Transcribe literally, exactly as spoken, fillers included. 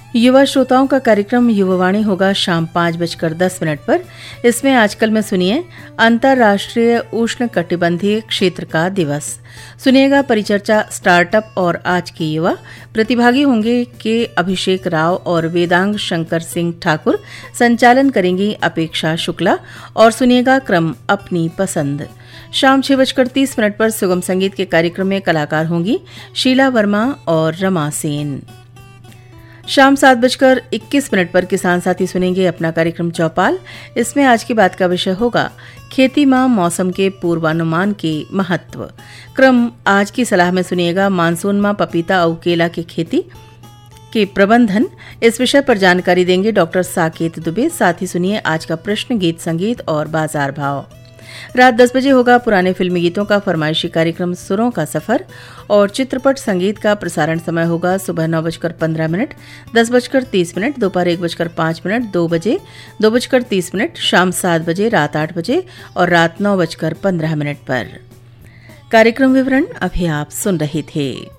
युवा श्रोताओं का कार्यक्रम युवावाणी होगा शाम पाँच बजकर दस मिनट पर। इसमें आजकल में सुनिए अंतर्राष्ट्रीय उष्ण कटिबंधीय क्षेत्र का दिवस। सुनिएगा परिचर्चा स्टार्टअप और आज के युवा। प्रतिभागी होंगे के अभिषेक राव और वेदांग शंकर सिंह ठाकुर। संचालन करेंगी अपेक्षा शुक्ला और सुनिएगा क्रम अपनी पसंद। शाम छह बजकर तीस मिनट पर सुगम संगीत के कार्यक्रम में कलाकार होंगी शीला वर्मा और रमा सेन। शाम सात बजकर इक्कीस मिनट पर किसान साथी सुनेंगे अपना कार्यक्रम चौपाल। इसमें आज की बात का विषय होगा खेती माह मौसम के पूर्वानुमान के महत्व। क्रम आज की सलाह में सुनिएगा मानसून माह पपीता और केला की खेती के प्रबंधन। इस विषय पर जानकारी देंगे डॉक्टर साकेत दुबे। साथ ही सुनिए आज का प्रश्न गीत संगीत और बाजार भाव। रात दस बजे होगा पुराने फिल्मी गीतों का फरमाइशी कार्यक्रम सुरों का सफर और चित्रपट संगीत का प्रसारण समय होगा सुबह नौ बजकर पंद्रह मिनट, दस बजकर तीस मिनट, दोपहर एक बजकर पाँच मिनट, दो बजे, दो बजकर तीस मिनट, शाम सात बजे, रात आठ बजे और रात नौ बजकर पंद्रह मिनट पर। कार्यक्रम विवरण अभी आप सुन रहे थे।